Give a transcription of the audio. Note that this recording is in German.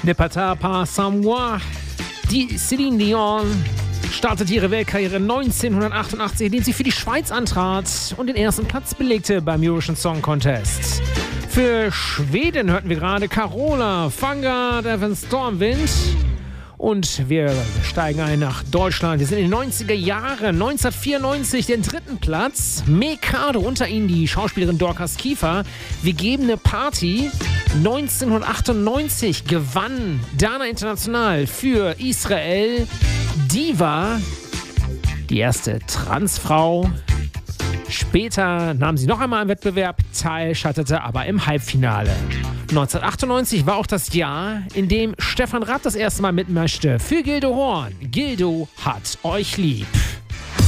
Ne Pas sans moi. Die Céline Dion startete ihre Weltkarriere 1988, indem sie für die Schweiz antrat und den ersten Platz belegte beim Eurovision Song Contest. Für Schweden hörten wir gerade Carola, Vanguard, Evan Stormwind. Und wir steigen ein nach Deutschland. Wir sind in den 90er Jahren. 1994 den dritten Platz. Mikado, unter ihnen die Schauspielerin Dorcas Kiefer. Wir geben eine Party. 1998 gewann Dana International für Israel Diva, die erste Transfrau. Später nahm sie noch einmal am Wettbewerb teil, scheiterte aber im Halbfinale. 1998 war auch das Jahr, in dem Stefan Raab das erste Mal mitmischte für Gildo Horn. Gildo hat euch lieb.